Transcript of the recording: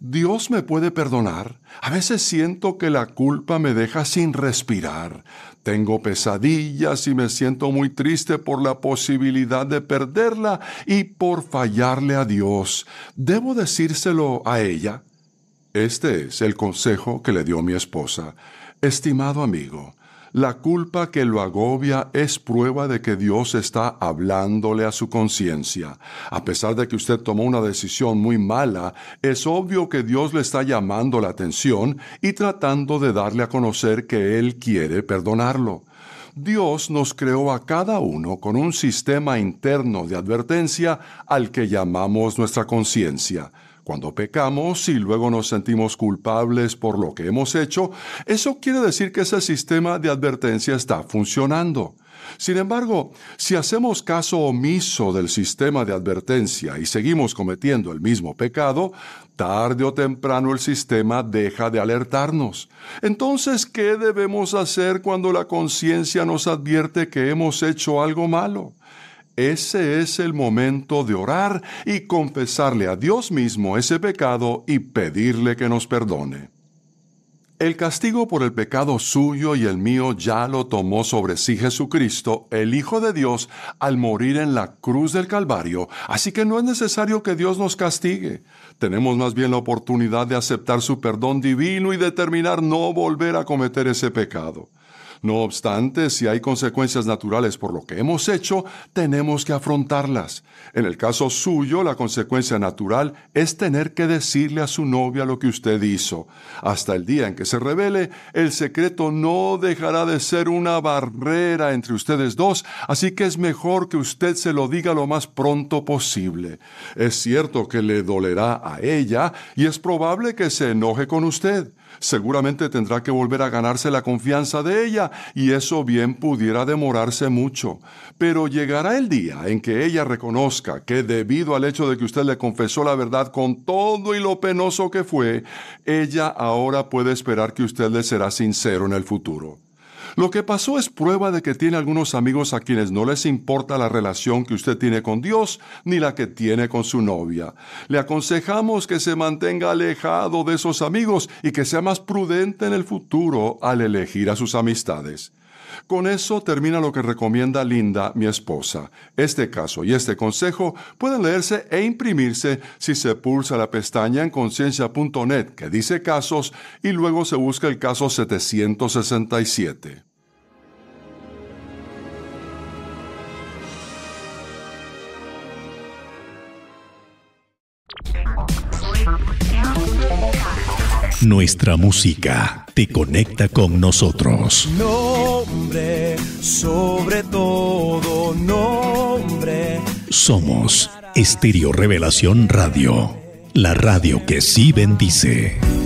¿Dios me puede perdonar? A veces siento que la culpa me deja sin respirar. Tengo pesadillas y me siento muy triste por la posibilidad de perderla y por fallarle a Dios. ¿Debo decírselo a ella? Este es el consejo que le dio mi esposa. Estimado amigo, la culpa que lo agobia es prueba de que Dios está hablándole a su conciencia. A pesar de que usted tomó una decisión muy mala, es obvio que Dios le está llamando la atención y tratando de darle a conocer que Él quiere perdonarlo. Dios nos creó a cada uno con un sistema interno de advertencia al que llamamos nuestra conciencia. Cuando pecamos y luego nos sentimos culpables por lo que hemos hecho, eso quiere decir que ese sistema de advertencia está funcionando. Sin embargo, si hacemos caso omiso del sistema de advertencia y seguimos cometiendo el mismo pecado, tarde o temprano el sistema deja de alertarnos. Entonces, ¿qué debemos hacer cuando la conciencia nos advierte que hemos hecho algo malo? Ese es el momento de orar y confesarle a Dios mismo ese pecado y pedirle que nos perdone. El castigo por el pecado suyo y el mío ya lo tomó sobre sí Jesucristo, el Hijo de Dios, al morir en la cruz del Calvario, así que no es necesario que Dios nos castigue. Tenemos más bien la oportunidad de aceptar su perdón divino y determinar no volver a cometer ese pecado. No obstante, si hay consecuencias naturales por lo que hemos hecho, tenemos que afrontarlas. En el caso suyo, la consecuencia natural es tener que decirle a su novia lo que usted hizo. Hasta el día en que se revele, el secreto no dejará de ser una barrera entre ustedes dos, así que es mejor que usted se lo diga lo más pronto posible. Es cierto que le dolerá a ella y es probable que se enoje con usted. Seguramente tendrá que volver a ganarse la confianza de ella, y eso bien pudiera demorarse mucho. Pero llegará el día en que ella reconozca que debido al hecho de que usted le confesó la verdad con todo y lo penoso que fue, ella ahora puede esperar que usted le será sincero en el futuro. Lo que pasó es prueba de que tiene algunos amigos a quienes no les importa la relación que usted tiene con Dios ni la que tiene con su novia. Le aconsejamos que se mantenga alejado de esos amigos y que sea más prudente en el futuro al elegir a sus amistades. Con eso termina lo que recomienda Linda, mi esposa. Este caso y este consejo pueden leerse e imprimirse si se pulsa la pestaña en conciencia.net que dice casos y luego se busca el caso 767. Nuestra música te conecta con nosotros. Nombre, sobre todo nombre. Somos Estéreo Revelación Radio, la radio que sí bendice.